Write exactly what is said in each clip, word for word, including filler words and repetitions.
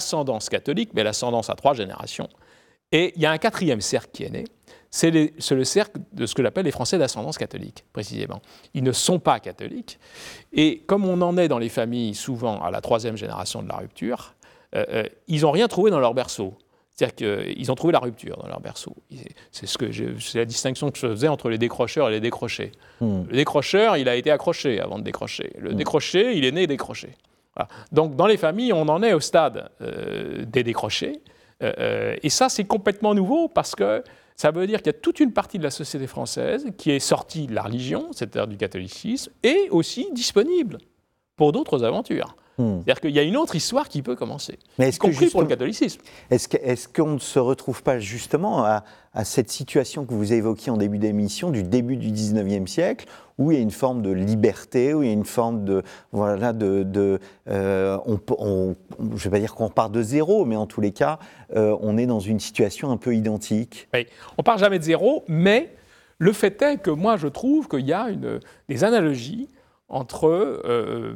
l'ascendance catholique, mais l'ascendance à trois générations. Et il y a un quatrième cercle qui est né, c'est, les, c'est le cercle de ce que j'appelle les Français d'ascendance catholique, précisément. Ils ne sont pas catholiques. Et comme on en est dans les familles souvent à la troisième génération de la rupture, euh, euh, ils n'ont rien trouvé dans leur berceau. C'est-à-dire qu'ils ont trouvé la rupture dans leur berceau. C'est, ce que je, c'est la distinction que je faisais entre les décrocheurs et les décrochés. Mmh. Le décrocheur, il a été accroché avant de décrocher. Le mmh. décroché, il est né décroché. Voilà. Donc dans les familles, on en est au stade euh, des décrochés. Euh, et ça, c'est complètement nouveau parce que ça veut dire qu'il y a toute une partie de la société française qui est sortie de la religion, c'est-à-dire du catholicisme, et aussi disponible pour d'autres aventures. Hmm. C'est-à-dire qu'il y a une autre histoire qui peut commencer, mais est-ce y compris que pour le catholicisme. Est-ce, que, est-ce qu'on ne se retrouve pas justement à, à cette situation que vous évoquiez en début d'émission, du début du dix-neuvième siècle, où il y a une forme de liberté, où il y a une forme de... Voilà, de, de euh, on, on, je ne vais pas dire qu'on part de zéro, mais en tous les cas, euh, on est dans une situation un peu identique. Oui, on ne part jamais de zéro, mais le fait est que moi, je trouve qu'il y a une, des analogies entre euh,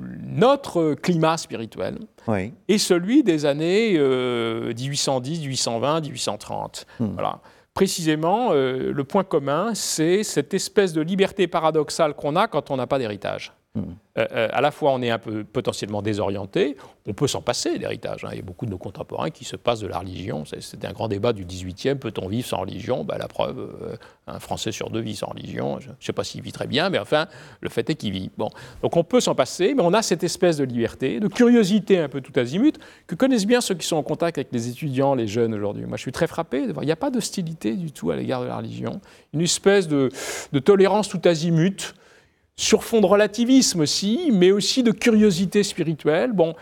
notre climat spirituel oui. et celui des années euh, dix-huit cent dix, dix-huit cent vingt, dix-huit cent trente. Hmm. Voilà. Précisément, euh, le point commun, c'est cette espèce de liberté paradoxale qu'on a quand on n'a pas d'héritage. Mmh. Euh, euh, à la fois, on est un peu potentiellement désorienté, on peut s'en passer d'héritage. Hein. Il y a beaucoup de nos contemporains qui se passent de la religion. C'est, c'était un grand débat du dix-huitième, peut-on vivre sans religion ? Ben, la preuve, euh, un Français sur deux vit sans religion. Je ne sais pas s'il vit très bien, mais enfin, le fait est qu'il vit. Bon. Donc on peut s'en passer, mais on a cette espèce de liberté, de curiosité un peu tout azimut, que connaissent bien ceux qui sont en contact avec les étudiants, les jeunes aujourd'hui. Moi, je suis très frappé de voir, il n'y a pas d'hostilité du tout à l'égard de la religion. Une espèce de, de tolérance tout azimut, sur fond de relativisme aussi, mais aussi de curiosité spirituelle. Bon,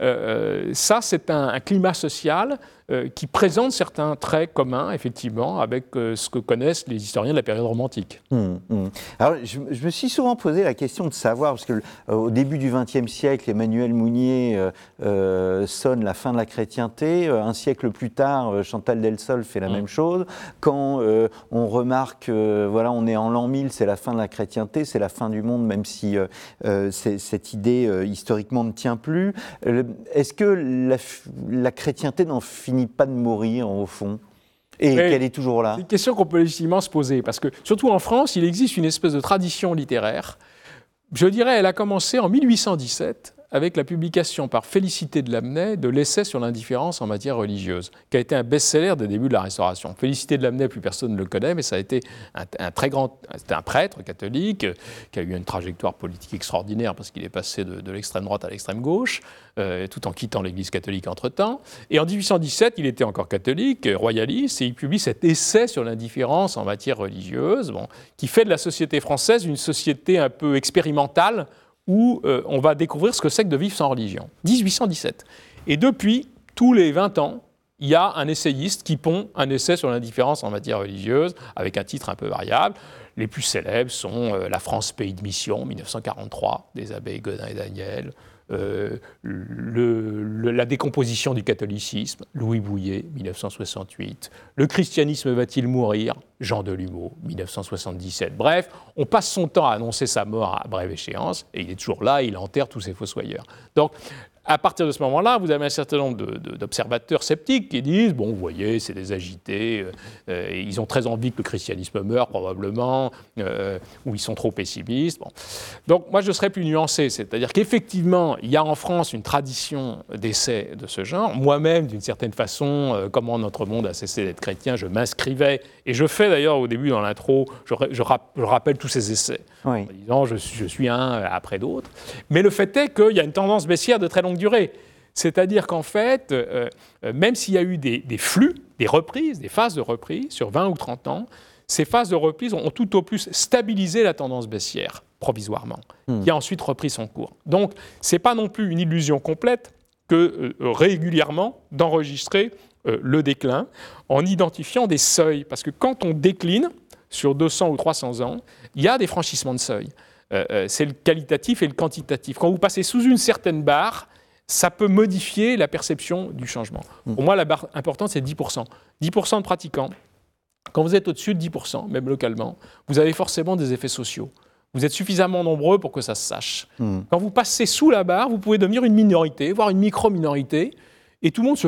euh, ça, c'est un, un climat social euh, qui présente certains traits communs, effectivement, avec euh, ce que connaissent les historiens de la période romantique. Mmh, mmh. Alors, je, je me suis souvent posé la question de savoir, parce que euh, au début du vingtième siècle, Emmanuel Mounier euh, euh, sonne la fin de la chrétienté. Euh, un siècle plus tard, euh, Chantal Delsol fait la mmh. même chose. Quand euh, on remarque, euh, voilà, on est en l'an mille, c'est la fin de la chrétienté, c'est la fin du monde, même si euh, euh, c'est, cette idée euh, historiquement ne tient plus. Euh, est-ce que la, la chrétienté n'en finit pas de mourir, au fond, et Mais qu'elle est toujours là ? C'est une question qu'on peut légitimement se poser, parce que, surtout en France, il existe une espèce de tradition littéraire. Je dirais, elle a commencé en mille huit cent dix-sept, avec la publication par Félicité de Lamennais de l'essai sur l'indifférence en matière religieuse, qui a été un best-seller des débuts de la Restauration. Félicité de Lamennais, plus personne ne le connaît, mais ça a été un, un très grand... C'était un prêtre catholique qui a eu une trajectoire politique extraordinaire parce qu'il est passé de, de l'extrême droite à l'extrême gauche, euh, tout en quittant l'Église catholique entre-temps. Et en dix-huit cent dix-sept, il était encore catholique, royaliste, et il publie cet essai sur l'indifférence en matière religieuse, bon, qui fait de la société française une société un peu expérimentale, où euh, on va découvrir ce que c'est que de vivre sans religion. dix-huit cent dix-sept. Et depuis, tous les vingt ans, il y a un essayiste qui pond un essai sur l'indifférence en matière religieuse, avec un titre un peu variable. Les plus célèbres sont euh, « La France, pays de mission », mille neuf cent quarante-trois, des abbés Godin et Daniel, euh, le, le, la décomposition du catholicisme, Louis Bouillet, mille neuf cent soixante-huit, Le christianisme va-t-il mourir, Jean Delumeau, mille neuf cent soixante-dix-sept. Bref, on passe son temps à annoncer sa mort à brève échéance, et il est toujours là, il enterre tous ses fossoyeurs. Donc, à partir de ce moment-là, vous avez un certain nombre de, de, d'observateurs sceptiques qui disent « Bon, vous voyez, c'est des agités, euh, euh, ils ont très envie que le christianisme meure, probablement, euh, ou ils sont trop pessimistes. Bon. » Donc, moi, je serais plus nuancé, c'est-à-dire qu'effectivement, il y a en France une tradition d'essais de ce genre. Moi-même, d'une certaine façon, euh, comment notre monde a cessé d'être chrétien, je m'inscrivais, et je fais d'ailleurs au début dans l'intro, je, je, je rappelle tous ces essais, oui. en disant je, je suis un après d'autres. Mais le fait est qu'il y a une tendance baissière de très longue durée. C'est-à-dire qu'en fait, euh, même s'il y a eu des, des flux, des reprises, des phases de reprise sur vingt ou trente ans, ces phases de reprise ont tout au plus stabilisé la tendance baissière, provisoirement, mmh. qui a ensuite repris son cours. Donc, ce n'est pas non plus une illusion complète que euh, régulièrement d'enregistrer euh, le déclin en identifiant des seuils. Parce que quand on décline sur deux cents ou trois cents ans, il y a des franchissements de seuil. Euh, c'est le qualitatif et le quantitatif. Quand vous passez sous une certaine barre, ça peut modifier la perception du changement. Mmh. Pour moi, la barre importante, c'est dix pour cent. dix pour cent de pratiquants. Quand vous êtes au-dessus de dix pour cent, même localement, vous avez forcément des effets sociaux. Vous êtes suffisamment nombreux pour que ça se sache. Mmh. Quand vous passez sous la barre, vous pouvez devenir une minorité, voire une micro-minorité, et tout le monde se